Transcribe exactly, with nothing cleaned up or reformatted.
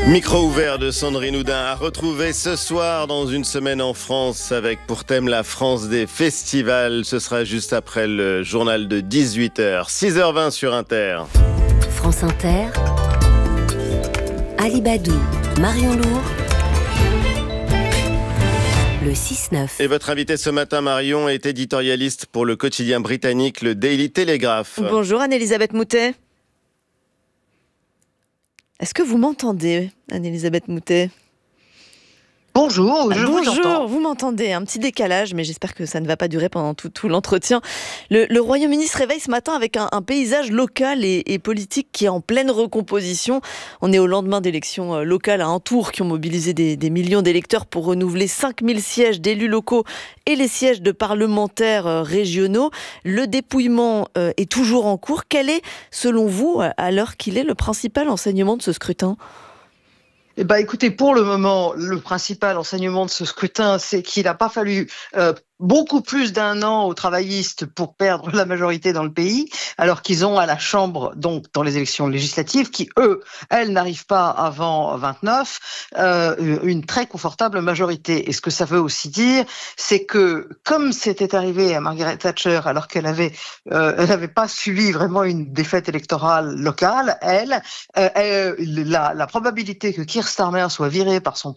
Micro ouvert de Sandrine Houdin à retrouver ce soir dans Une semaine en France avec pour thème la France des festivals. Ce sera juste après le journal de dix-huit heures, six heures vingt sur Inter. France Inter, Ali Badou, Marion Lourd, le six neuf. Et votre invité ce matin, Marion, est éditorialiste pour le quotidien britannique, le Daily Telegraph. Bonjour Anne-Elisabeth Moutet. Est-ce que vous m'entendez, Anne-Elisabeth Moutet ? Bonjour, je Bonjour, vous entends. Vous m'entendez, un petit décalage, mais j'espère que ça ne va pas durer pendant tout, tout l'entretien. Le, le Royaume-Uni se réveille ce matin avec un, un paysage local et, et politique qui est en pleine recomposition. On est au lendemain d'élections locales à un tour qui ont mobilisé des, des millions d'électeurs pour renouveler cinq mille sièges d'élus locaux et les sièges de parlementaires régionaux. Le dépouillement est toujours en cours. Quel est, selon vous, à l'heure qu'il est, le principal enseignement de ce scrutin ? Eh ben, écoutez, pour le moment, le principal enseignement de ce scrutin, c'est qu'il n'a pas fallu euh, beaucoup plus d'un an aux travaillistes pour perdre la majorité dans le pays, alors qu'ils ont à la Chambre, donc dans les élections législatives, qui eux, elles n'arrivent pas avant vingt-neuf, euh, une très confortable majorité. Et ce que ça veut aussi dire, c'est que comme c'était arrivé à Margaret Thatcher, alors qu'elle avait, euh, elle n'avait pas subi vraiment une défaite électorale locale, elle, euh, elle la, la probabilité que Keir Starmer soit viré par son